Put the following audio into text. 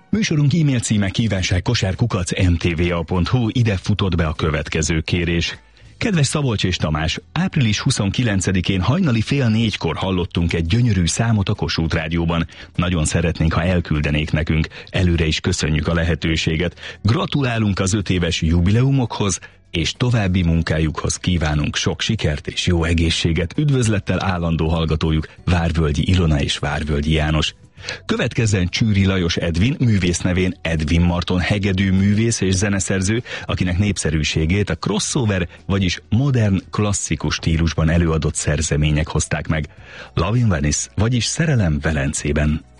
Műsorunk e-mail címe kívánságkosárkukac@mtva.hu, ide futott be a következő kérés. Kedves Szabolcs és Tamás, április 29-én hajnali 3:30 hallottunk egy gyönyörű számot a Kossuth Rádióban. Nagyon szeretnénk, ha elküldenék nekünk. Előre is köszönjük a lehetőséget. Gratulálunk az 5 éves jubileumokhoz, és további munkájukhoz kívánunk sok sikert és jó egészséget. Üdvözlettel állandó hallgatójuk Várvölgyi Ilona és Várvölgyi János. Következzen Csűri Lajos Edvin, művész nevén Edvin Marton, hegedű művész és zeneszerző, akinek népszerűségét a crossover, vagyis modern, klasszikus stílusban előadott szerzemények hozták meg. Love in Venice, vagyis Szerelem Velencében.